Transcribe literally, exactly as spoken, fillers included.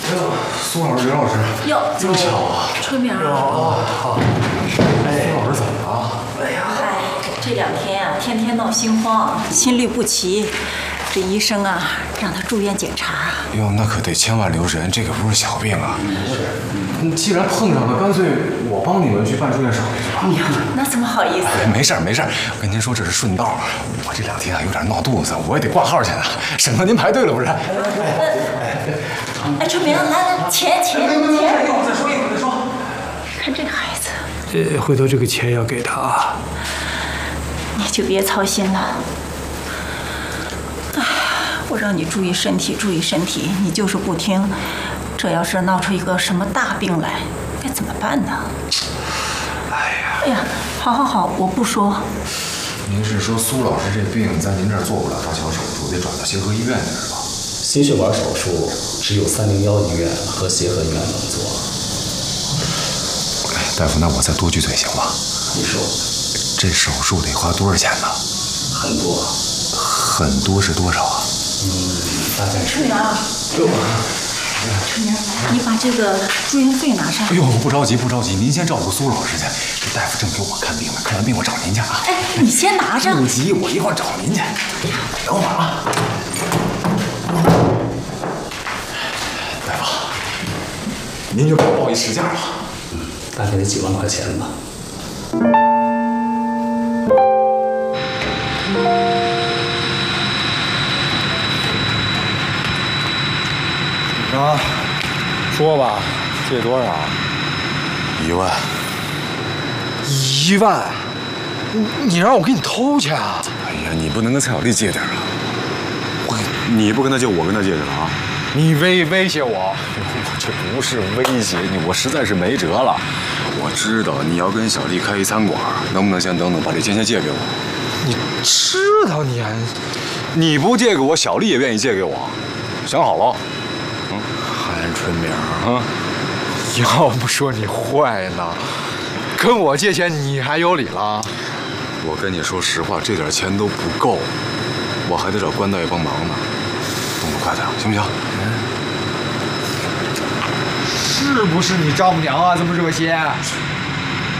哎呦，苏老师、刘老师， 哟， 这么巧啊！ 春明， 哦，好。哎，苏老师怎么了？ 哎呀，嗨，这两天啊，天天闹心慌，心律不齐。这医生啊，让他住院检查。 哟，那可得千万留神，这个不是小病啊。是。既然碰上了，干脆我帮你们去办住院手续吧。 哎呀，那怎么好意思？ 没事儿没事儿，我跟您说这是顺道。我这两天啊有点闹肚子，我也得挂号去呢，省得您排队了不是？ 哎，春明，来来，钱钱钱！ 一会儿再说，一会儿再说。 看这个孩子， 呃，回头这个钱要给他啊。 你就别操心了。哎，我让你注意身体，注意身体，你就是不听。这要是闹出一个什么大病来，该怎么办呢？ 哎呀， 哎呀，好好好，我不说。 您是说苏老师这病在您这儿做不了搭桥手术，得转到协和医院去是吧？ 心血管手术只有三零幺医院和协和医院能做。 哎，大夫，那我再多句嘴行吗？ 你说， 这手术得花多少钱呢？ 很多。 很多是多少啊？ 嗯，大概是。 春明， 哟， 春明，你把这个住院费拿上。 哎呦，不着急不着急，您先照顾苏老师去。这大夫正给我看病呢，看完病我找您去啊。 哎，你先拿着。 不急，我一会儿找您去。等会儿啊。大夫，您就给我报一实价吧。 嗯，大概得几万块钱吧。 啊，说吧，借多少？ 一万。 一万？你你让我给你偷去啊？ 哎呀，你不能跟蔡小丽借点啊！我，你不跟他借，我跟他借去了啊！ 你威威胁我？ 我这不是威胁你，我实在是没辙了。我知道你要跟小丽开一餐馆，能不能先等等，把这钱先借给我？ 你知道你还…… 你不借给我，小丽也愿意借给我。想好了？嗯， 韩春明啊， 要不说你坏呢，跟我借钱你还有理了？ 我跟你说实话，这点钱都不够，我还得找关大爷帮忙呢。动作快点，行不行？ 是不是你丈母娘啊？这么热心？